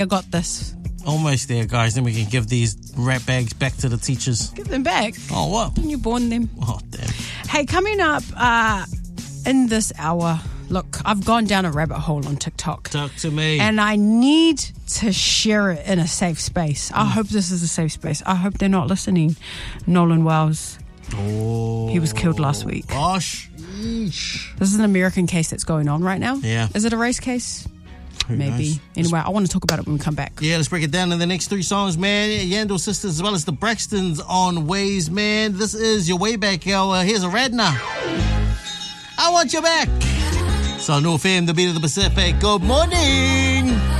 I got this. Almost there, guys. Then we can give these rat bags back to the teachers. Give them back. Oh, what? Didn't you born them? Oh, damn. Hey, coming up in this hour, look, I've gone down a rabbit hole on TikTok. Talk to me. And I need to share it in a safe space. I hope this is a safe space. I hope they're not listening. Nolan Wells. Oh. He was killed last week. Gosh. This is an American case that's going on right now. Yeah. Is it a race case? Who Maybe. knows? Anyway, I want to talk about it when we come back. Yeah, let's break it down in the next 3 songs, man. Yandel Sisters as well as the Braxtons on Waves, man. This is your way back hour. Here's a Radna. I want you back. So, no fame, the beat of the Pacific. Good morning.